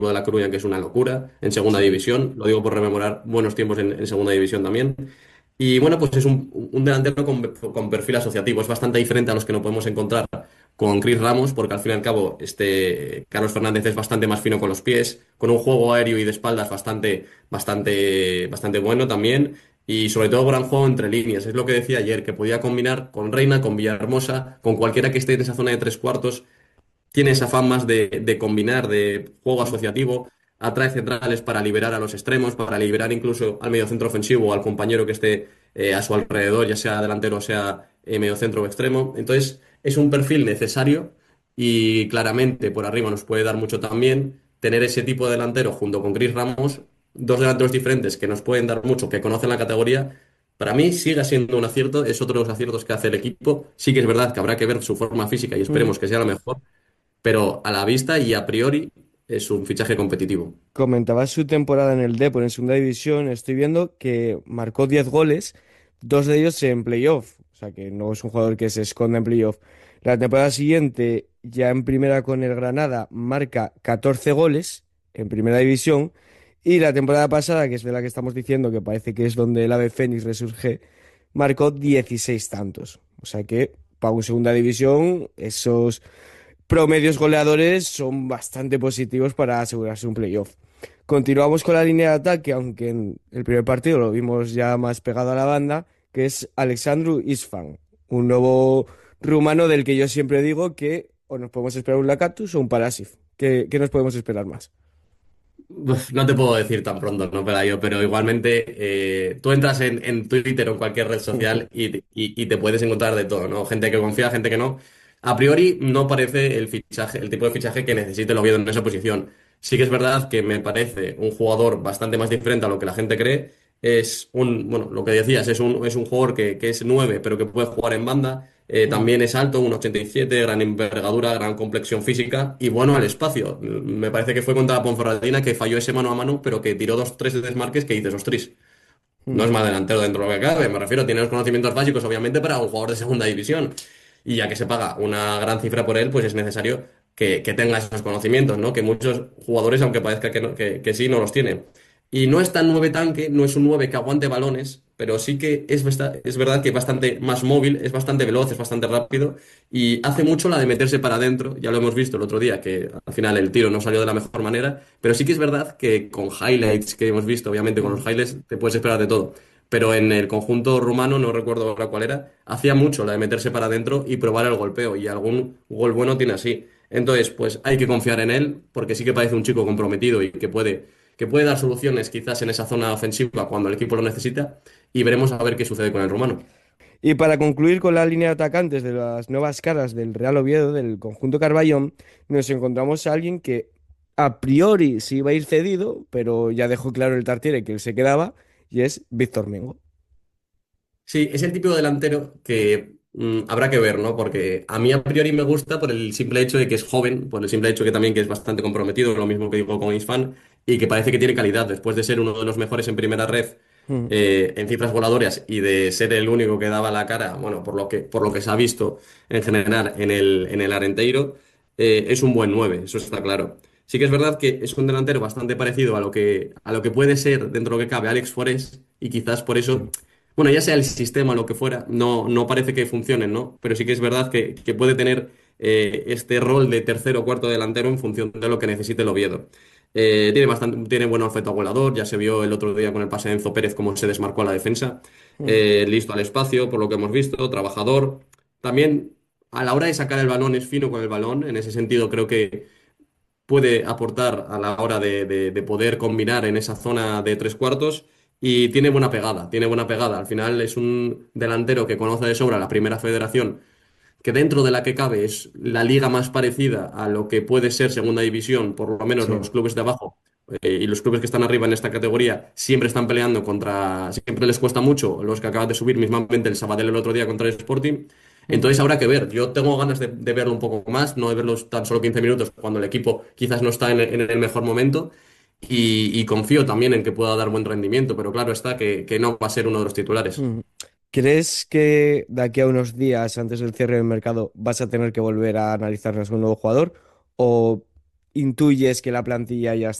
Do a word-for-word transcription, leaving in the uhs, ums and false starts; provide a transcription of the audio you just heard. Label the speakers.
Speaker 1: de La Coruña, que es una locura, en segunda
Speaker 2: Sí.
Speaker 1: división, lo digo por rememorar buenos tiempos en, en segunda división también. Y bueno, pues es un, un delantero con, con perfil asociativo, es bastante diferente a los que nos podemos encontrar con Chris Ramos, porque al fin y al cabo este Carlos Fernández es bastante más fino con los pies, con un juego aéreo y de espaldas bastante, bastante, bastante bueno también, y sobre todo gran juego entre líneas. Es lo que decía ayer, que podía combinar con Reina, con Villahermosa, con cualquiera que esté en esa zona de tres cuartos. Tiene esa afán más de, de combinar, de juego asociativo, atrae centrales para liberar a los extremos, para liberar incluso al mediocentro ofensivo o al compañero que esté eh, a su alrededor, ya sea delantero o sea eh, mediocentro o extremo. Entonces, es un perfil necesario y claramente por arriba nos puede dar mucho también. Tener ese tipo de delantero junto con Chris Ramos, dos delanteros diferentes que nos pueden dar mucho, que conocen la categoría. Para mí sigue siendo un acierto, es otro de los aciertos que hace el equipo. Sí que es verdad que habrá que ver su forma física y
Speaker 2: Mm.
Speaker 1: esperemos que sea la mejor, pero a la vista y a priori es un fichaje competitivo.
Speaker 2: Comentaba su temporada en el Depor, en segunda división. Estoy viendo que marcó diez goles, dos de ellos en playoff. O sea que no es un jugador que se esconda en playoff. La temporada siguiente, ya en primera con el Granada, marca catorce goles en primera división. Y la temporada pasada, que es de la que estamos diciendo, que parece que es donde el ave Fénix resurge, marcó dieciséis tantos. O sea que para un segunda división, esos promedios goleadores son bastante positivos para asegurarse un playoff. Continuamos con la línea de ataque, aunque en el primer partido lo vimos ya más pegado a la banda, que es Alexandru Isfan, un nuevo rumano del que yo siempre digo que o nos podemos esperar un Lakatus o un Parasif. ¿Qué, qué nos podemos esperar más?
Speaker 1: Uf, no te puedo decir tan pronto, no, Pelayo, pero igualmente eh, tú entras en, en Twitter o en cualquier red social y, y- y te puedes encontrar de todo, ¿no? Gente que confía, gente que no. A priori no parece el fichaje, el tipo de fichaje que necesite el Oviedo en esa posición. Sí que es verdad que me parece un jugador bastante más diferente a lo que la gente cree. Es un, bueno, lo que decías, es un, es un jugador que, que es nueve, pero que puede jugar en banda. Eh, también es alto, un ochenta y siete, gran envergadura, gran complexión física y bueno al espacio. Me parece que fue contra la Ponferradina que falló ese mano a mano, pero que tiró dos, tres desmarques que dices, ostras, no es más delantero dentro de lo que cabe. Me refiero, tiene los conocimientos básicos, obviamente, para un jugador de segunda división. Y ya que se paga una gran cifra por él, pues es necesario que, que tenga esos conocimientos, ¿no? Que muchos jugadores, aunque parezca que, no- que, que sí, no los tienen. Y no es tan nueve tanque, no es un nueve que aguante balones, pero sí que es, besta- es verdad que es bastante más móvil, es bastante veloz, es bastante rápido y hace mucho la de meterse para adentro. Ya lo hemos visto el otro día, que al final el tiro no salió de la mejor manera, pero sí que es verdad que con highlights que hemos visto, obviamente con los highlights te puedes esperar de todo. Pero en el conjunto rumano, no recuerdo ahora cuál era, hacía mucho la de meterse para adentro y probar el golpeo, y algún gol bueno tiene así. Entonces, pues hay que confiar en él, porque sí que parece un chico comprometido y que puede, que puede dar soluciones quizás en esa zona ofensiva cuando el equipo lo necesita, y veremos a ver qué sucede con el rumano.
Speaker 2: Y para concluir con la línea de atacantes de las nuevas caras del Real Oviedo, del conjunto Carballón, nos encontramos a alguien que a priori sí iba a ir cedido, pero ya dejó claro el Tartiere que él se quedaba, y es Víctor Mengo.
Speaker 1: Sí, es el tipo de delantero que mm, habrá que ver, ¿no? Porque a mí a priori me gusta por el simple hecho de que es joven, por el simple hecho que también que es bastante comprometido, lo mismo que digo con Isfan, y que parece que tiene calidad después de ser uno de los mejores en primera red
Speaker 2: Mm.
Speaker 1: eh, en cifras voladoras y de ser el único que daba la cara, bueno, por lo que, por lo que se ha visto en general en el, en el Arenteiro, eh, es un buen nueve, eso está claro. Sí que es verdad que es un delantero bastante parecido a lo que, a lo que puede ser dentro de lo que cabe Alex Forés y quizás por eso bueno, ya sea el sistema o lo que fuera, no, no parece que funcionen, ¿no? Pero sí que es verdad que, que puede tener eh, este rol de tercero o cuarto delantero en función de lo que necesite el Oviedo. Eh, tiene bastante, tiene buen olfato goleador, ya se vio el otro día con el pase de Enzo Pérez cómo se desmarcó a la defensa.
Speaker 2: Mm.
Speaker 1: Eh, listo al espacio, por lo que hemos visto, trabajador. También a la hora de sacar el balón es fino con el balón, en ese sentido creo que puede aportar a la hora de, de- de poder combinar en esa zona de tres cuartos y tiene buena pegada, tiene buena pegada. Al final es un delantero que conoce de sobra la primera federación, que dentro de la que cabe es la liga más parecida a lo que puede ser segunda división, por lo menos
Speaker 2: Sí.
Speaker 1: los clubes de abajo. Eh, y los clubes que están arriba en esta categoría siempre están peleando contra, siempre les cuesta mucho, los que acaban de subir mismamente el Sabadell el otro día contra el Sporting.
Speaker 2: Mm.
Speaker 1: Entonces habrá que ver. Yo tengo ganas de, de verlo un poco más, no de verlos tan solo quince minutos cuando el equipo quizás no está en, en el mejor momento. Y, y confío también en que pueda dar buen rendimiento, pero claro está que, que no va a ser uno de los titulares.
Speaker 2: Mm. ¿Crees que de aquí a unos días, antes del cierre del mercado, vas a tener que volver a analizarnos un nuevo jugador? ¿O intuyes que la plantilla ya